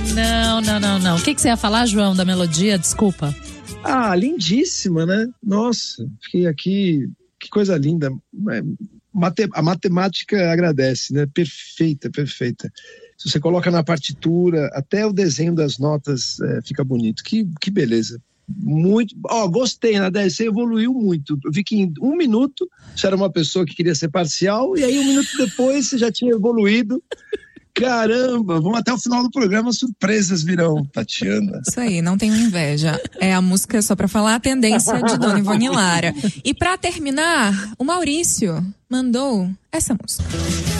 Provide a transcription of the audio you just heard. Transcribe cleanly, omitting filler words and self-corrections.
Não. O que você ia falar, João, da melodia? Desculpa. Lindíssima, né? Nossa, fiquei aqui, que coisa linda. A matemática agradece, né? Perfeita. Se você coloca na partitura, até o desenho das notas fica bonito. Que beleza. Muito. Gostei, Nadé, você evoluiu muito. Eu vi que em 1 minuto você era uma pessoa que queria ser parcial, e aí 1 minuto depois você já tinha evoluído. Caramba, vamos até o final do programa, surpresas virão, Tatiana. Isso aí, não tenho inveja. É a música, só pra falar, a tendência de Dona Ivone Lara. E pra terminar, o Maurício mandou essa música.